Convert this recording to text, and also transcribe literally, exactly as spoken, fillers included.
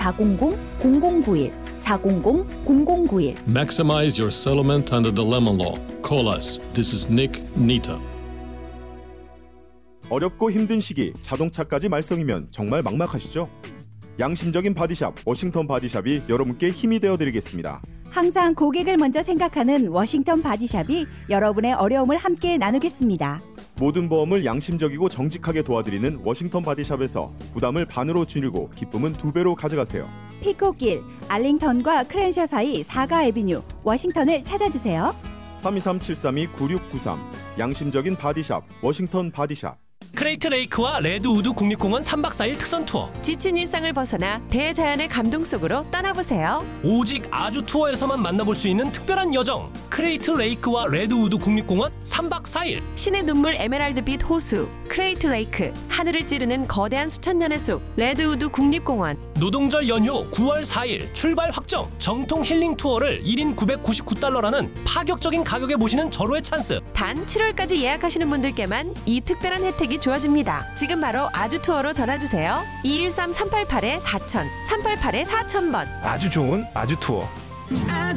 사공공 공공구일 사공공 공공구일. Maximize your settlement under the Lemon Law. Call us. This is Nick Nita. 어렵고 힘든 시기 자동차까지 말썽이면 정말 막막하시죠? 양심적인 바디샵 워싱턴 바디샵이 여러분께 힘이 되어드리겠습니다. 항상 고객을 먼저 생각하는 워싱턴 바디샵이 여러분의 어려움을 함께 나누겠습니다. 모든 보험을 양심적이고 정직하게 도와드리는 워싱턴 바디샵에서 부담을 반으로 줄이고 기쁨은 두 배로 가져가세요. 피코길, 알링턴과 크랜셔 사이 사가 애비뉴, 워싱턴을 찾아주세요. 삼이삼 칠삼이 구육구삼 양심적인 바디샵 워싱턴 바디샵. 크레이트 레이크와 레드우드 국립공원 삼 박 사 일 특선 투어. 지친 일상을 벗어나 대자연의 감동 속으로 떠나보세요. 오직 아주 투어에서만 만나볼 수 있는 특별한 여정. 크레이트 레이크와 레드우드 국립공원 삼 박 사 일. 신의 눈물 에메랄드빛 호수, 크레이트 레이크, 하늘을 찌르는 거대한 수천 년의 숲, 레드우드 국립공원. 노동절 연휴 구월 사 일 출발 확정. 정통 힐링 투어를 일 인 구백구십구 달러라는 파격적인 가격에 모시는 절호의 찬스. 단 칠월까지 예약하시는 분들께만 이 특별한 혜택이 주어집니다. 지금 바로 아주 투어로 전화주세요. 이일삼 삼팔팔 사천, 삼팔팔 사천 번. 아주 좋은 아주 투어.